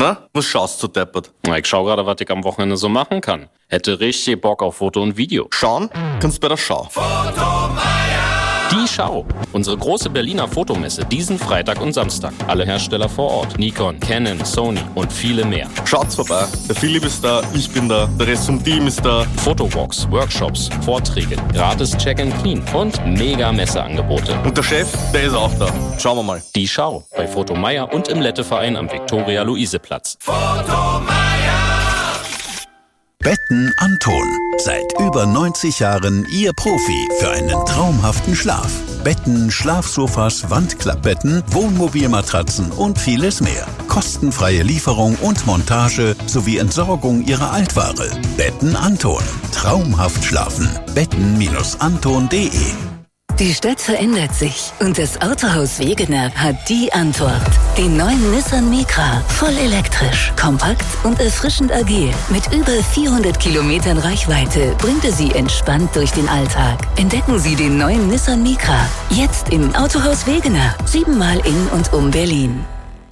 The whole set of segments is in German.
Na, was schaust du deppert? Na, ich schau gerade, was ich am Wochenende so machen kann. Hätte richtig Bock auf Foto und Video. Schauen? Kannst bei der Schau. Die Schau. Unsere große Berliner Fotomesse diesen Freitag und Samstag. Alle Hersteller vor Ort. Nikon, Canon, Sony und viele mehr. Schaut's vorbei. Der Philipp ist da, ich bin da, der Rest vom Team ist da. Fotowalks, Workshops, Vorträge, gratis Check and Clean und mega Messeangebote. Und der Chef, der ist auch da. Schauen wir mal. Die Schau. Bei Fotomeier und im Letteverein am Viktoria-Luise-Platz. Betten Anton. Seit über 90 Jahren Ihr Profi für einen traumhaften Schlaf. Betten, Schlafsofas, Wandklappbetten, Wohnmobilmatratzen und vieles mehr. Kostenfreie Lieferung und Montage sowie Entsorgung Ihrer Altware. Betten Anton. Traumhaft schlafen. Betten-anton.de. Die Stadt verändert sich und das Autohaus Wegener hat die Antwort. Den neuen Nissan Micra, voll elektrisch, kompakt und erfrischend agil. Mit über 400 Kilometern Reichweite bringt er Sie entspannt durch den Alltag. Entdecken Sie den neuen Nissan Micra, jetzt im Autohaus Wegener, 7-mal in und um Berlin.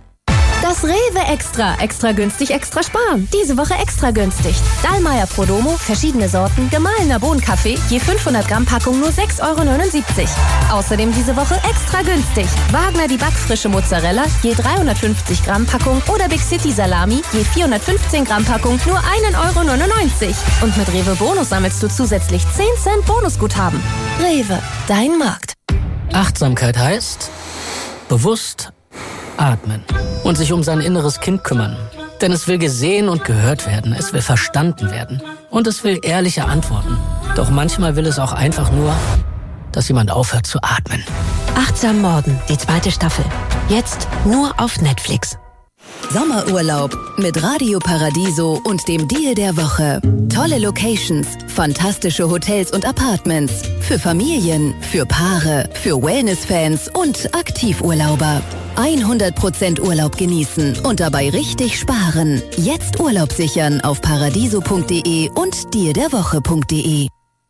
Das Rewe Extra. Extra günstig, extra sparen. Diese Woche extra günstig. Dallmayr Prodomo, verschiedene Sorten, gemahlener Bohnenkaffee, je 500 Gramm Packung nur 6,79 €. Außerdem diese Woche extra günstig. Wagner die backfrische Mozzarella, je 350 Gramm Packung oder Big City Salami, je 415 Gramm Packung nur 1,99 €. Und mit Rewe Bonus sammelst du zusätzlich 10 Cent Bonusguthaben. Rewe, dein Markt. Achtsamkeit heißt bewusst atmen und sich um sein inneres Kind kümmern. Denn es will gesehen und gehört werden, es will verstanden werden und es will ehrliche Antworten. Doch manchmal will es auch einfach nur, dass jemand aufhört zu atmen. Achtsam Morden, die 2. Staffel. Jetzt nur auf Netflix. Sommerurlaub mit Radio Paradiso und dem Deal der Woche. Tolle Locations, fantastische Hotels und Apartments. Für Familien, für Paare, für Wellness-Fans und Aktivurlauber. 100% Urlaub genießen und dabei richtig sparen. Jetzt Urlaub sichern auf paradiso.de und dealderwoche.de.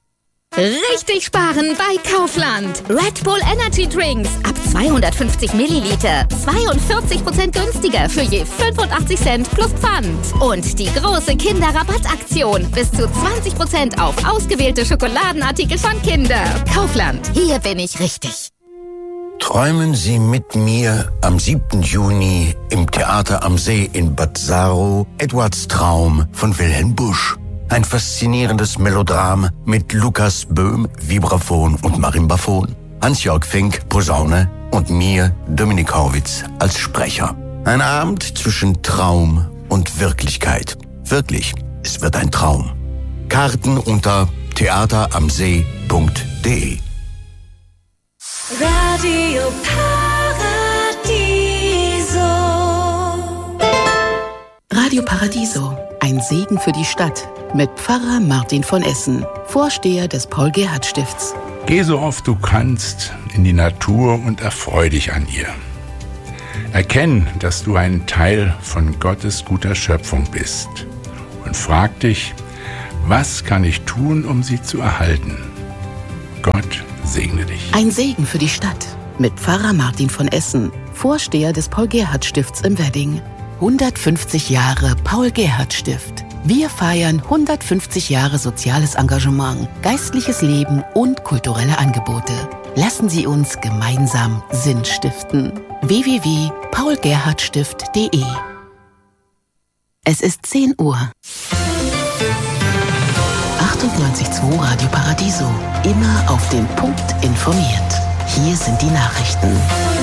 Richtig sparen bei Kaufland. Red Bull Energy Drinks ab 250 Milliliter. 42% günstiger für je 85 Cent plus Pfand. Und die große Kinderrabattaktion. Bis zu 20% auf ausgewählte Schokoladenartikel von Kinder. Kaufland. Hier bin ich richtig. Träumen Sie mit mir am 7. Juni im Theater am See in Bad Saro Edwards Traum von Wilhelm Busch. Ein faszinierendes Melodram mit Lukas Böhm, Vibraphon und Marimbaphon, Hans-Jörg Fink, Posaune und mir, Dominik Horwitz, als Sprecher. Ein Abend zwischen Traum und Wirklichkeit. Wirklich, es wird ein Traum. Karten unter theateramsee.de. Radio Paradiso. Radio Paradiso, ein Segen für die Stadt. Mit Pfarrer Martin von Essen, Vorsteher des Paul-Gerhardt-Stifts. Geh so oft du kannst in die Natur und erfreu dich an ihr. Erkenn, dass du ein Teil von Gottes guter Schöpfung bist. Und frag dich, was kann ich tun, um sie zu erhalten? Gott segne dich. Ein Segen für die Stadt. Mit Pfarrer Martin von Essen, Vorsteher des Paul-Gerhardt-Stifts im Wedding. 150 Jahre Paul-Gerhardt-Stift. Wir feiern 150 Jahre soziales Engagement, geistliches Leben und kulturelle Angebote. Lassen Sie uns gemeinsam Sinn stiften. www.paulgerhardtstift.de. Es ist 10 Uhr. 98.2 Radio Paradiso. Immer auf den Punkt informiert. Hier sind die Nachrichten.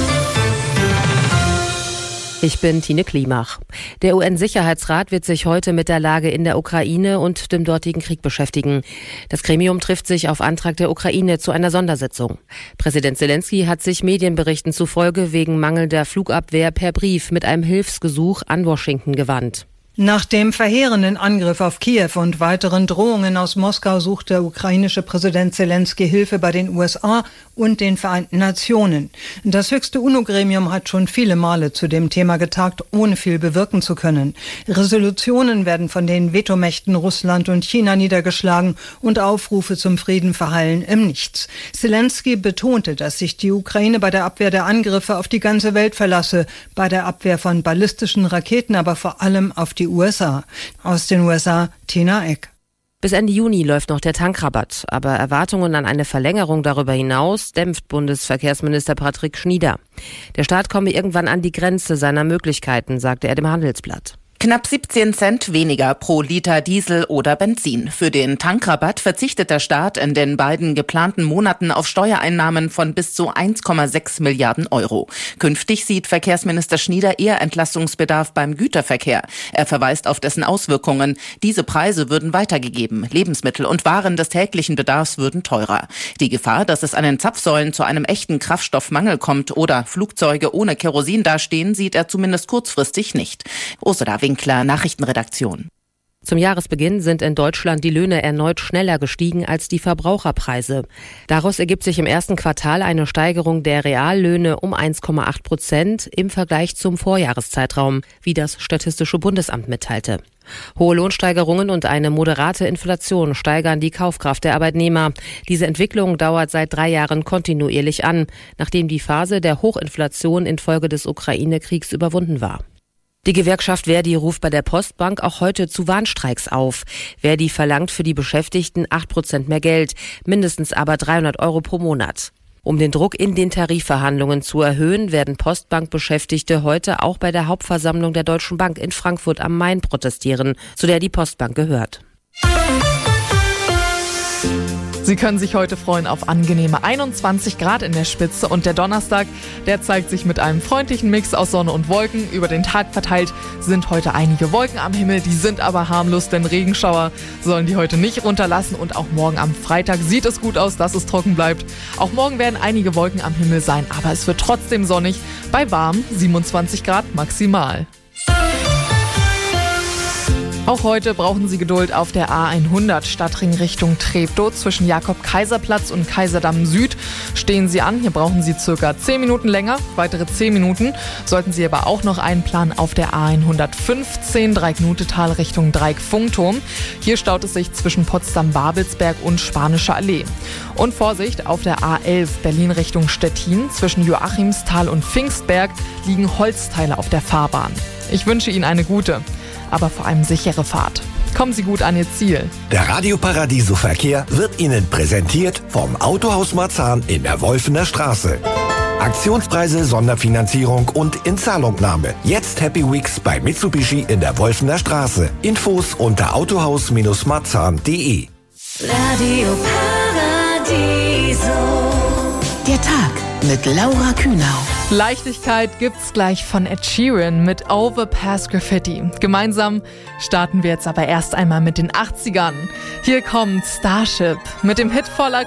Ich bin Tine Klimach. Der UN-Sicherheitsrat wird sich heute mit der Lage in der Ukraine und dem dortigen Krieg beschäftigen. Das Gremium trifft sich auf Antrag der Ukraine zu einer Sondersitzung. Präsident Zelensky hat sich Medienberichten zufolge wegen mangelnder Flugabwehr per Brief mit einem Hilfsgesuch an Washington gewandt. Nach dem verheerenden Angriff auf Kiew und weiteren Drohungen aus Moskau sucht der ukrainische Präsident Zelensky Hilfe bei den USA und den Vereinten Nationen. Das höchste UNO-Gremium hat schon viele Male zu dem Thema getagt, ohne viel bewirken zu können. Resolutionen werden von den Vetomächten Russland und China niedergeschlagen und Aufrufe zum Frieden verhallen im Nichts. Zelensky betonte, dass sich die Ukraine bei der Abwehr der Angriffe auf die ganze Welt verlasse, bei der Abwehr von ballistischen Raketen aber vor allem auf die USA. Aus den USA, Tina Eck. Bis Ende Juni läuft noch der Tankrabatt, aber Erwartungen an eine Verlängerung darüber hinaus dämpft Bundesverkehrsminister Patrick Schnieder. Der Staat komme irgendwann an die Grenze seiner Möglichkeiten, sagte er dem Handelsblatt. Knapp 17 Cent weniger pro Liter Diesel oder Benzin. Für den Tankrabatt verzichtet der Staat in den beiden geplanten Monaten auf Steuereinnahmen von bis zu 1,6 Milliarden Euro. Künftig sieht Verkehrsminister Schnieder eher Entlastungsbedarf beim Güterverkehr. Er verweist auf dessen Auswirkungen. Diese Preise würden weitergegeben. Lebensmittel und Waren des täglichen Bedarfs würden teurer. Die Gefahr, dass es an den Zapfsäulen zu einem echten Kraftstoffmangel kommt oder Flugzeuge ohne Kerosin dastehen, sieht er zumindest kurzfristig nicht. Ursula Winkler, Nachrichtenredaktion. Zum Jahresbeginn sind in Deutschland die Löhne erneut schneller gestiegen als die Verbraucherpreise. Daraus ergibt sich im ersten Quartal eine Steigerung der Reallöhne um 1,8% im Vergleich zum Vorjahreszeitraum, wie das Statistische Bundesamt mitteilte. Hohe Lohnsteigerungen und eine moderate Inflation steigern die Kaufkraft der Arbeitnehmer. Diese Entwicklung dauert seit 3 Jahren kontinuierlich an, nachdem die Phase der Hochinflation infolge des Ukraine-Kriegs überwunden war. Die Gewerkschaft Verdi ruft bei der Postbank auch heute zu Warnstreiks auf. Verdi verlangt für die Beschäftigten 8% mehr Geld, mindestens aber 300 Euro pro Monat. Um den Druck in den Tarifverhandlungen zu erhöhen, werden Postbank-Beschäftigte heute auch bei der Hauptversammlung der Deutschen Bank in Frankfurt am Main protestieren, zu der die Postbank gehört. Sie können sich heute freuen auf angenehme 21 Grad in der Spitze und der Donnerstag, der zeigt sich mit einem freundlichen Mix aus Sonne und Wolken. Über den Tag verteilt sind heute einige Wolken am Himmel, die sind aber harmlos, denn Regenschauer sollen die heute nicht runterlassen und auch morgen am Freitag sieht es gut aus, dass es trocken bleibt. Auch morgen werden einige Wolken am Himmel sein, aber es wird trotzdem sonnig, bei warm 27 Grad maximal. Auch heute brauchen Sie Geduld auf der A100 Stadtring Richtung Treptow. Zwischen Jakob-Kaiser-Platz und Kaiserdamm Süd stehen Sie an. Hier brauchen Sie circa 10 Minuten länger, weitere 10 Minuten. Sollten Sie aber auch noch einplanen auf der A115 Dreiecknutetal Richtung Dreieck-Funkturm. Hier staut es sich zwischen Potsdam-Babelsberg und Spanische Allee. Und Vorsicht, auf der A11 Berlin Richtung Stettin zwischen Joachimsthal und Pfingstberg liegen Holzteile auf der Fahrbahn. Ich wünsche Ihnen eine gute, aber vor allem sichere Fahrt. Kommen Sie gut an Ihr Ziel. Der Radio Paradiso Verkehr wird Ihnen präsentiert vom Autohaus Marzahn in der Wolfener Straße. Aktionspreise, Sonderfinanzierung und Inzahlungnahme. Jetzt Happy Weeks bei Mitsubishi in der Wolfener Straße. Infos unter autohaus-marzahn.de. Radio Paradiso. Der Tag mit Laura Kühnau. Leichtigkeit gibt's gleich von Ed Sheeran mit Overpass Graffiti. Gemeinsam starten wir jetzt aber erst einmal mit den 80ern. Hier kommt Starship mit dem Hit voller